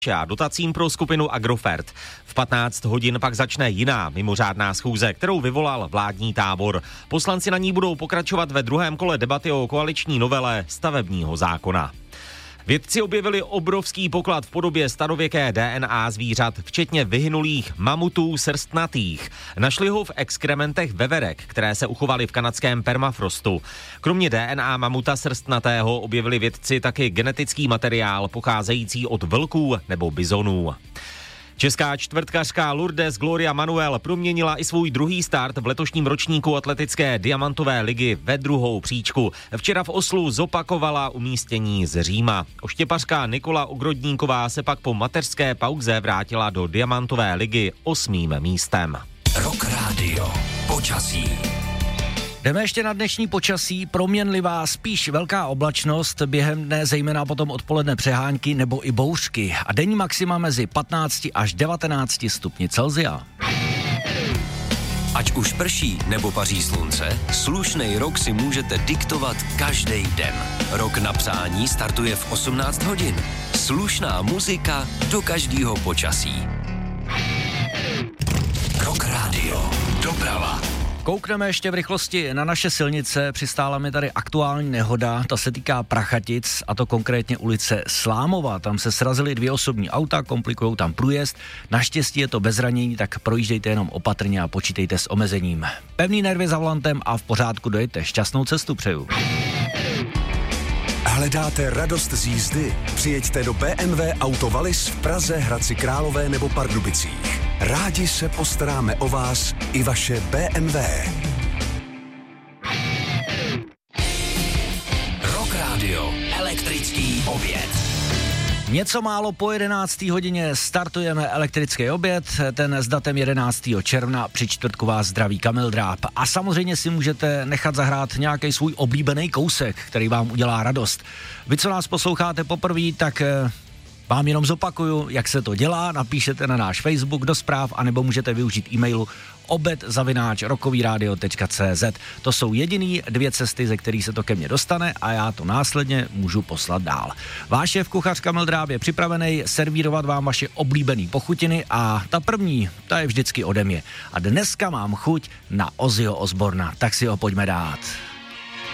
a dotacím pro skupinu Agrofert. V 15 hodin pak začne jiná mimořádná schůze, kterou vyvolal vládní tábor. Poslanci na ní budou pokračovat ve druhém kole debaty o koaliční novele stavebního zákona. Vědci objevili obrovský poklad v podobě starověké DNA zvířat, včetně vyhynulých mamutů srstnatých. Našli ho v exkrementech veverek, které se uchovaly v kanadském permafrostu. Kromě DNA mamuta srstnatého objevili vědci taky genetický materiál pocházející od vlků nebo bizonů. Česká čtvrtkařka Lourdes Gloria Manuel proměnila i svůj druhý start v letošním ročníku atletické diamantové ligy ve druhou příčku. Včera v Oslu zopakovala umístění z Říma. Oštěpařka Nikola Ogrodníková se pak po mateřské pauze vrátila do diamantové ligy 8. místem. Rock Radio. Počasí. Jdeme ještě na dnešní počasí, proměnlivá, spíš velká oblačnost, během dne zejména potom odpoledne přehánky nebo i bouřky a denní maxima mezi 15 až 19 stupni Celsia. Ať už prší nebo paří slunce, slušnej rok si můžete diktovat každý den. Rok na přání startuje v 18 hodin. Slušná muzika do každého počasí. Rock Radio. Doprava. Koukneme ještě v rychlosti na naše silnice, přistála mi tady aktuální nehoda, ta se týká Prachatic, a to konkrétně ulice Slámova, tam se srazily 2 osobní auta, komplikují tam průjezd, naštěstí je to bez zranění, tak projíždějte jenom opatrně a počítejte s omezením. Pevný nervy za volantem a v pořádku dojďte, šťastnou cestu přeju. Hledáte radost z jízdy? Přijeďte do BMW Auto Wallis v Praze, Hradci Králové nebo Pardubicích. Rádi se postaráme o vás i vaše BMW. Rock Radio. Elektrický oběd. Něco málo po 11. hodině startujeme elektrický oběd, ten s datem 11. června, při čtvrtku vás zdraví Kamil Dráb. A samozřejmě si můžete nechat zahrát nějaký svůj oblíbený kousek, který vám udělá radost. Vy, co nás posloucháte poprvé, tak vám jenom zopakuju, jak se to dělá, napíšete na náš Facebook do zpráv, anebo můžete využít e-mailu obed@rockovyradio.cz. To jsou jediný 2 cesty, ze kterých se to ke mně dostane a já to následně můžu poslat dál. Váš šéf kuchař Kamil Dráb je připravený servírovat vám vaše oblíbené pochutiny a ta první, ta je vždycky ode mě. A dneska mám chuť na Ozzyho Osborna, tak si ho pojďme dát.